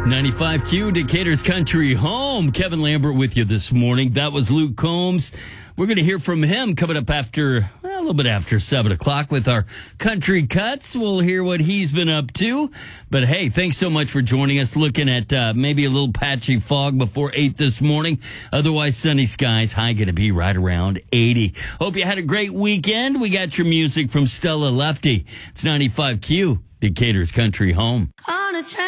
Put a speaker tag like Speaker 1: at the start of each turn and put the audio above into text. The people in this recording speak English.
Speaker 1: 95Q, Decatur's Country Home. Kevin Lambert with you this morning. That was Luke Combs. We're going to hear from him coming up after, a little bit after 7 o'clock with our Country Cuts. We'll hear what he's been up to. But hey, thanks so much for joining us. Looking at maybe a little patchy fog before 8 this morning. Otherwise, sunny skies. High going to be right around 80. Hope you had a great weekend. We got your music from Stella Lefty. It's 95Q, Decatur's Country Home.